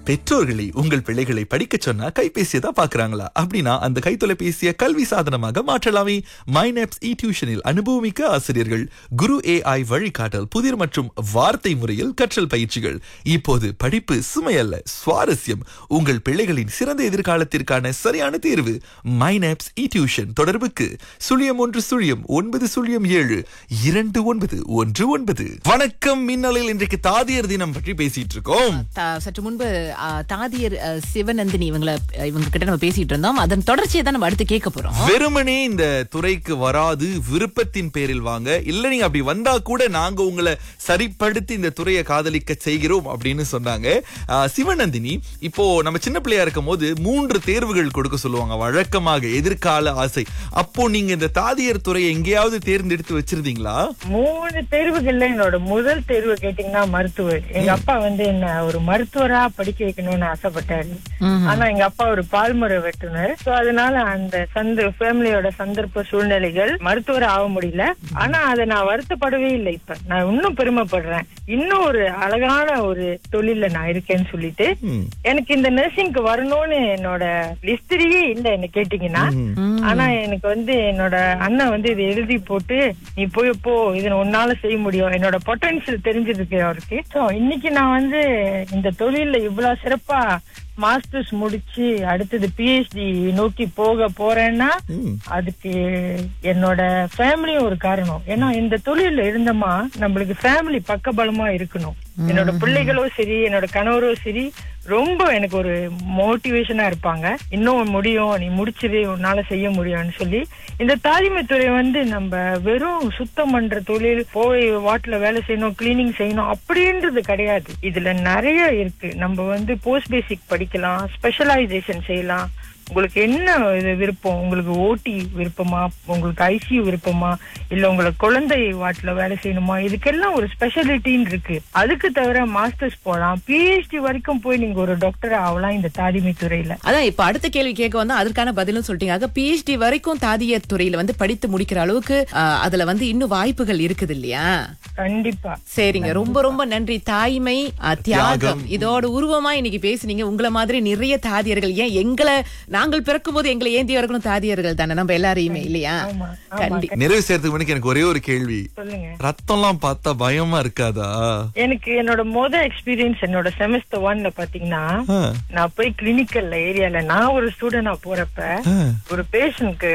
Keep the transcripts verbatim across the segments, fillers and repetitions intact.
பெற்றோர்களை உங்கள் பிள்ளைகளை படிக்க சொன்னா கைபேசியை தான் பாக்குறாங்களா? அப்படின்னா அந்த கைத்தொலைபேசியை கல்வி சாதனமாக மாற்றலாமே. மைனப்ஸ் இ டியூஷனில் அனுபவமிக்க ஆசிரியர்கள், குரு ஏஐ வழிகாட்டல், புதிர் மற்றும் வார்த்தை முறையில் கற்றல் பயிற்சிகள். இப்போது படிப்பு சுமையல்ல, சுவாரஸ்யம். உங்கள் பிள்ளைகளின் சிறந்த எதிர்காலத்திற்கான சரியான தேர்வு மைனப்ஸ் இ டியூஷன். தொடர்புக்கு சுழியம் ஒன்று சுழியம் ஒன்பது சுழியம் ஏழு இரண்டு ஒன்பது ஒன்று ஒன்பது. வணக்கம் மின்னலில் இன்றைக்கு தாதியர் தினம் பற்றி பேசிட்டு இருக்கோம். தா- சற்று முன்பு ஆ, தாதியர் ஆ, சிவநந்தினி இவங்கள இவங்க கிட்ட நம்ம பேசிட்டு இருந்தோம். அதன் தொடர்ச்சியை தான் நம்ம அடுத்து கேட்க போறோம். வெறுமனே இந்த துறைக்கு வராது, விருப்பத்தின் பேரில் வாங்க, இல்ல நீங்க அப்படி வந்தா கூட நாங்க உங்களை சரிப்படுத்தி இந்த துறையை காதலிக்க செய்கிறோம் அப்படின்னு சொன்னாங்க. ஆ, சிவநந்தினி, இப்போ நம்ம சின்ன பிள்ளையா இருக்கும் போது மூன்று தேர்வுகள் கொடுக்க சொல்லுவாங்க வழக்கமாக, எதிர்கால ஆசை. அப்போ நீங்க இந்த தாதியர் துறையை எங்கேயாவது தேர்ந்தெடுத்து வச்சிருந்தீங்களா? மூணு தேர்வுகள்ல என்னோட முதல் தேர்வு கேட்டீங்கன்னா மருத்துவர். எங்க அப்பா வந்து என்ன ஒரு மருத்துவரா படிக்க வைக்கணும்னு ஆசைப்பட்டாரு. ஆனா எங்க அப்பா ஒரு பால்மர வெட்டுனர். சோ அதனால அந்த சந்த ஃபேமிலியோட சந்தர்ப்ப சூழ்நிலைகள் மருத்துவர் ஆக முடியல. ஆனா அதை நான் வருத்தப்படவே இல்லை. இப்ப நான் இன்னும் பெருமைப்படுறேன், இன்னும் ஒரு அழகான ஒரு தொழில நான் இருக்கேன்னு சொல்லிட்டு. எனக்கு இந்த நர்சிங்க்கு வரணும்னு என்னோட லிஸ்ட்லயே இல்ல என்ன கேட்டீங்கன்னா. ஆனா எனக்கு வந்து என்னோட அண்ணன் வந்து இதை எழுதி போட்டு, நீ போய் போ, இதை உன்னால செய்ய முடியும், என்னோட பொட்டன்ஷியல் தெரிஞ்சிருக்கு அவருக்கு. சோ இன்னைக்கு நான் வந்து இந்த தொழில இவ்வளவு சிறப்பா மாஸ்டர்ஸ் முடிச்சு அடுத்தது பிஹெச்டி நோக்கி போக போறேன்னா அதுக்கு என்னோட ஃபேமிலியும் ஒரு காரணம். ஏன்னா இந்த தொழில இருந்தோமா நம்மளுக்கு ஃபேமிலி பக்கபலமா இருக்கணும். என்னோட பிள்ளைகளோ சரி, என்னோட கணவரோ சரி, ரொம்ப எனக்கு ஒரு மோட்டிவேஷனா இருப்பாங்க. இன்னும் முடியும், நீ முடிச்சிரு, உன்னால செய்ய முடியும்னு சொல்லி. இந்த தாலிமை துறை வந்து நம்ம வெறும் சுத்தம் பண்ற தொழில், போய் வாட்ல வேலை செய்யணும், கிளீனிங் செய்யணும் அப்படின்றது கிடையாது. இதுல நிறைய இருக்கு. நம்ம வந்து போஸ்ட் பேசிக் படிக்கலாம், ஸ்பெஷலைசேஷன் செய்யலாம். உங்களுக்கு என்ன இது விருப்பம், உங்களுக்கு ஓடி விருப்பமா, உங்களுக்கு ஐசியூ விருப்பமா, இல்ல உங்களுக்கு குழந்தை வாட்ல வேலை செய்யணுமா, இதுக்கெல்லாம் ஒரு ஸ்பெஷாலிட்டின்னு இருக்கு. அதுக்கு தவிர மாஸ்டர்ஸ் போலாம், பிஹெச்டி வரைக்கும் போய் நீங்க ஒரு டாக்டர் ஆகலாம் இந்த தாதிமை துறையில. அதான் இப்ப அடுத்த கேள்வி கேட்க வந்தா அதற்கான பதிலும் சொல்லிட்டீங்க. பிஹெச்டி வரைக்கும் தாதியர் துறையில வந்து படித்து முடிக்கிற அளவுக்கு ஆ, அதுல வந்து இன்னும் வாய்ப்புகள் இருக்குது இல்லையா? கண்டிப்பா. சரிங்க, ரொம்ப ரொம்ப நன்றி. தாய்மை, ஆ, தியாகம், இதோட உருவமா இன்னைக்கு பேசுனீங்க. உங்களை மாதிரி நிறைய தாதியர்கள், ஏன் எங்களை நாங்கள் பிறக்கும் போது எங்களை ஏந்தியவர்களும் தாதியர்கள் தானே, நம்ம எல்லாரையுமே இல்லையா? ஆமா, ஆமா. கண்டி நிறைவு செய்யறதுக்கு முன்னாடி எனக்கு ஒரே ஒரு கேள்வி. சொல்லுங்க. ரத்தம்லாம் பார்த்தா பயமா இருக்காதா? எனக்கு என்னோட மொத எக்ஸ்பீரியன்ஸ் என்னோட செமஸ்டர் ஒன்ல பாத்தீங்கன்னா, ஆ, நான் போய் கிளினிக்கல்ல ஏரியால நான் ஒரு ஸ்டூடெண்டா போறப்ப ஆ. ஒரு பேஷண்ட்க்கு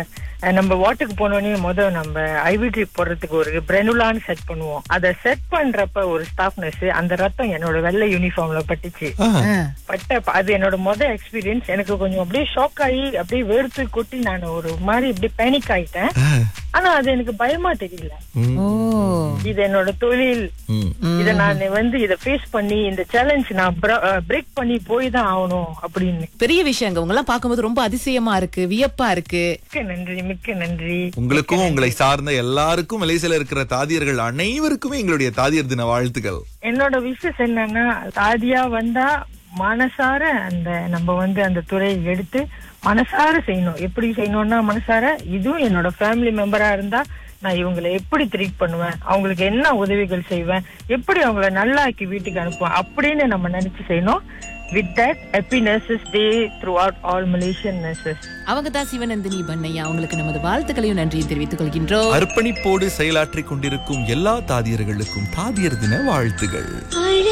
நம்ம வாட்டுக்கு போனோடனே முத நம்ம ஐவி ட்ரிப் போடுறதுக்கு ஒரு பிரெனுலான்னு செட் பண்ணுவோம். அதை செட் பண்றப்ப ஒரு ஸ்டாஃப் நர்ஸ் அந்த ரத்தம் என்னோட வெள்ளை யூனிஃபார்ம்ல பட்டுச்சு. பட்ட அது என்னோட மொத எக்ஸ்பீரியன்ஸ். எனக்கு கொஞ்சம் அப்படியே ஷாக் ஆகி அப்படியே வேர்த்து கொட்டி நான் ஒரு மாதிரி அப்படியே பேனிக் ஆயிட்டேன். ஆனா அது எனக்கு பயமா தெரியல. ஓ, இது என்னோட தொழில், இத நான் வந்து இத ஃபேஸ் பண்ணி இந்த சேலஞ்ச் நான் பிரேக் பண்ணி போய் தான் ஆகணும் அப்படின்னு. பெரிய விஷயங்க. உங்க எல்லாம் பார்க்கும்போது ரொம்ப அதிசயமா இருக்கு, வியப்பா இருக்கு. மிக்க நன்றி, மிக்க நன்றி. உங்களுக்கும் உங்களை சார்ந்த எல்லாருக்கும் மலேசியால இருக்கிற தாதியர்கள் அனைவருக்குமே எங்களுடைய தாதியர் தின வாழ்த்துக்கள். என்னோட விஷயம் என்னன்னா, தாதியா வந்தா மனசார அந்த நம்ம வந்து அந்த துறையை எடுத்து மனசார செய்யணும். எப்படி செய்யணும்னா மனசார, இதுவும் என்னோட ஃபேமிலி மெம்பரா இருந்தா நான் இவங்களை எப்படி ட்ரீட் பண்ணுவேன், அவங்களுக்கு என்ன உதவிகள் செய்வேன், எப்படி அவங்கள நல்லாக்கி வீட்டுக்கு அனுப்புவேன் அப்படின்னு நம்ம நினைச்சு செய்யணும். With that, happy Nurses Day throughout all Malaysian nurses. அவங்க தான் சிவநந்தினி பண்ணையா. அவங்களுக்கு நமது வாழ்த்துக்களையும் நன்றியும் தெரிவித்துக் கொள்கின்றோம். அர்ப்பணிப்போடு செயலாற்றிக் கொண்டிருக்கும் எல்லா தாதியர்களுக்கும் தாதியர் தின வாழ்த்துகள்.